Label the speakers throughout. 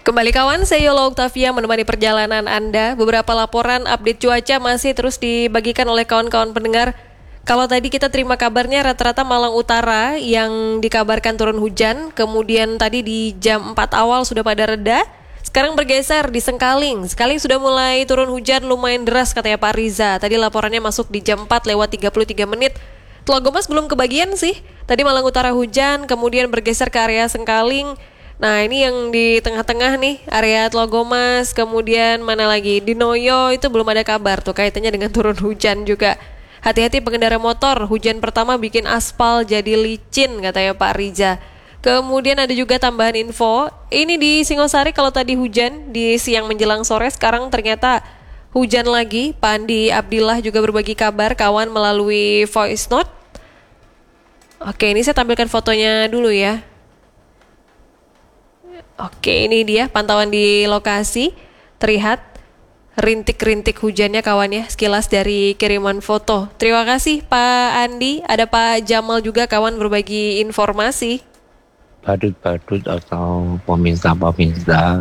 Speaker 1: Kembali kawan, saya Yola Octavia menemani perjalanan Anda. Beberapa laporan update cuaca masih terus dibagikan oleh kawan-kawan pendengar. Kalau tadi kita terima kabarnya rata-rata Malang Utara yang dikabarkan turun hujan. Kemudian tadi di jam 4 awal sudah pada reda. Sekarang bergeser di Sengkaling. Sengkaling sudah mulai turun hujan lumayan deras katanya Pak Riza. Tadi laporannya masuk di jam 4 lewat 33 menit. Telagomas belum kebagian sih. Tadi Malang Utara hujan, kemudian bergeser ke area Sengkaling. Nah ini yang di tengah-tengah nih, area Telagomas, kemudian mana lagi, di Noyo itu belum ada kabar tuh kaitannya dengan turun hujan juga. Hati-hati pengendara motor, hujan pertama bikin aspal jadi licin katanya Pak Riza. Kemudian ada juga tambahan info, ini di Singosari kalau tadi hujan di siang menjelang sore, sekarang ternyata hujan lagi. Pak Andi Abdillah juga berbagi kabar kawan melalui voice note. Oke, ini saya tampilkan fotonya dulu ya. Oke, ini dia pantauan di lokasi. Terlihat rintik-rintik hujannya kawan ya, sekilas dari kiriman foto. Terima kasih Pak Andi. Ada Pak Jamal juga kawan berbagi informasi.
Speaker 2: Badut-badut atau peminta-peminta,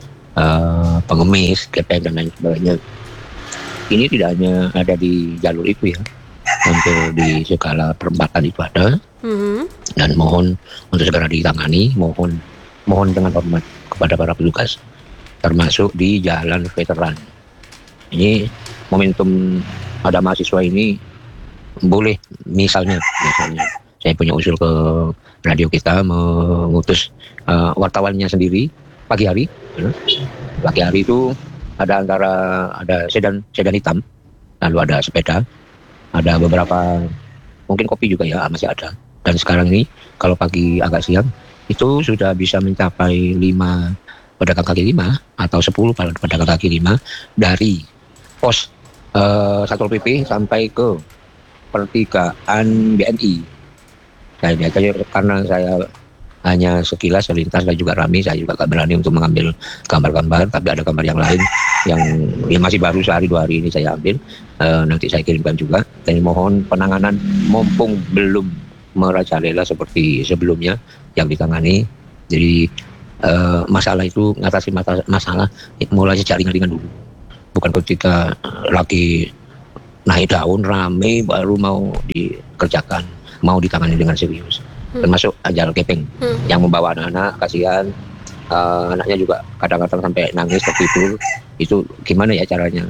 Speaker 2: pengemis, gepeng dan lain sebagainya. Ini tidak hanya ada di jalur itu ya, untuk di segala perempatan itu ada. Dan mohon untuk segera ditangani, mohon dengan hormat kepada para petugas, termasuk di jalan veteran. Ini momentum ada mahasiswa ini boleh misalnya saya punya usul ke radio kita mengutus wartawannya sendiri pagi hari. Pagi hari itu ada sedan hitam, lalu ada sepeda, ada beberapa mungkin kopi juga ya masih ada. Dan sekarang ini kalau pagi agak siang itu sudah bisa mencapai 5 pedagang kaki lima atau 10 pedagang kaki lima dari pos Satpol PP sampai ke pertigaan BNI. Nah ini aja karena saya hanya sekilas selintas dan juga ramai, saya juga gak berani untuk mengambil gambar-gambar, tapi ada gambar yang lain yang masih baru sehari 2 hari ini saya ambil, nanti saya kirimkan juga. Dan mohon penanganan mumpung belum merajalela seperti sebelumnya yang ditangani. Jadi masalah itu ngatasi masalah mulai sejak ringan-ringan dulu, bukan ketika lagi naik daun rame baru mau dikerjakan, mau ditangani dengan serius. Termasuk ajal kepeng yang membawa anak-anak, kasihan, anaknya juga kadang-kadang sampai nangis seperti itu gimana ya caranya.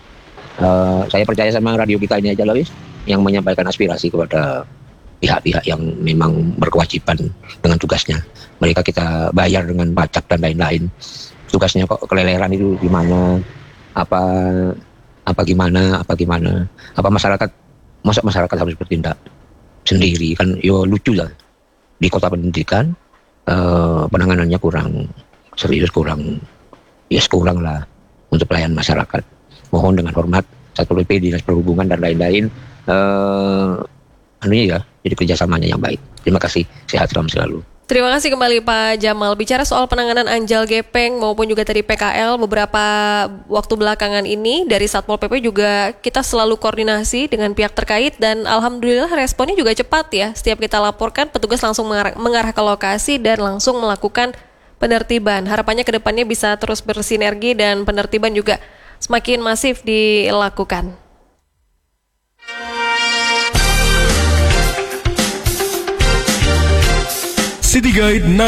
Speaker 2: Saya percaya sama radio kita ini aja lah yang menyampaikan aspirasi kepada pihak-pihak yang memang berkewajiban dengan tugasnya. Mereka kita bayar dengan pajak dan lain-lain. Tugasnya kok keleleran itu gimana? Apa gimana? Apa masyarakat harus bertindak sendiri kan? Yo lucu lah. Di kota pendidikan penanganannya kurang serius, kurang lah untuk pelayanan masyarakat. Mohon dengan hormat Satpol PP, Dinas Perhubungan dan lain-lain ya, jadi kerjasamanya yang baik. Terima kasih, sehat selalu.
Speaker 1: Terima kasih kembali Pak Jamal. Bicara soal penanganan anjal gepeng maupun juga tadi PKL beberapa waktu belakangan ini dari Satpol PP juga kita selalu koordinasi dengan pihak terkait dan alhamdulillah responnya juga cepat ya. Setiap kita laporkan petugas langsung mengarah ke lokasi dan langsung melakukan penertiban. Harapannya ke depannya bisa terus bersinergi dan penertiban juga semakin masif dilakukan.
Speaker 3: City Guide